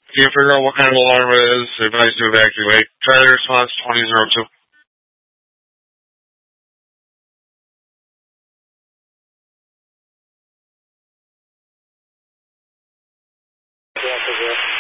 Can you figure out what kind of alarm it is? Advise to evacuate. Try the response 2002. Yeah,